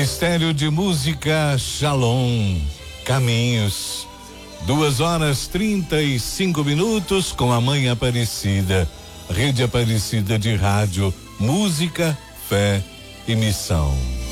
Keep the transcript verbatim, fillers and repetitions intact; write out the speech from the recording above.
Ministério de Música Shalom, Caminhos. Duas horas trinta e cinco minutos com a Mãe Aparecida, Rede Aparecida de Rádio, Música, Fé e Missão.